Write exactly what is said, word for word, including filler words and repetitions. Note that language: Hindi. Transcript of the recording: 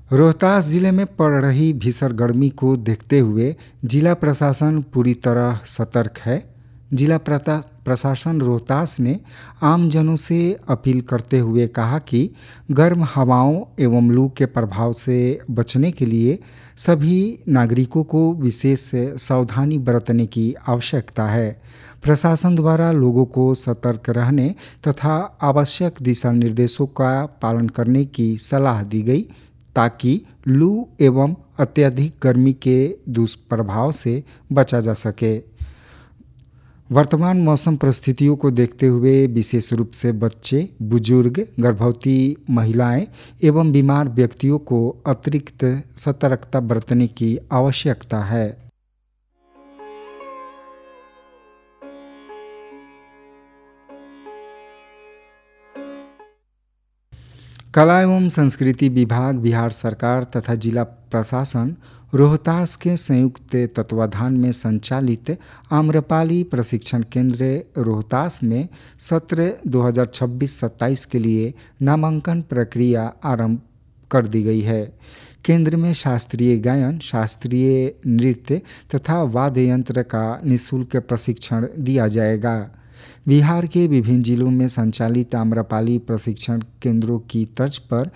रोहतास जिले में पड़ रही भीषण गर्मी को देखते हुए जिला प्रशासन पूरी तरह सतर्क है। जिला प्रता- प्रशासन रोहतास ने आमजनों से अपील करते हुए कहा कि गर्म हवाओं एवं लू के प्रभाव से बचने के लिए सभी नागरिकों को विशेष सावधानी बरतने की आवश्यकता है। प्रशासन द्वारा लोगों को सतर्क रहने तथा आवश्यक दिशा निर्देशों का पालन करने की सलाह दी गई ताकि लू एवं अत्यधिक गर्मी के दुष्प्रभाव से बचा जा सके। वर्तमान मौसम परिस्थितियों को देखते हुए विशेष रूप से बच्चे, बुजुर्ग, गर्भवती महिलाएं एवं बीमार व्यक्तियों को अतिरिक्त सतर्कता बरतने की आवश्यकता है। कला एवं संस्कृति विभाग, बिहार सरकार तथा जिला प्रशासन रोहतास के संयुक्त तत्वाधान में संचालित आम्रपाली प्रशिक्षण केंद्र रोहतास में सत्र दो हज़ार छब्बीस सत्ताईस के लिए नामांकन प्रक्रिया आरंभ कर दी गई है। केंद्र में शास्त्रीय गायन, शास्त्रीय नृत्य तथा वाद्य यंत्र का निःशुल्क प्रशिक्षण दिया जाएगा। बिहार के विभिन्न जिलों में संचालित आम्रपाली प्रशिक्षण केंद्रों की तर्ज पर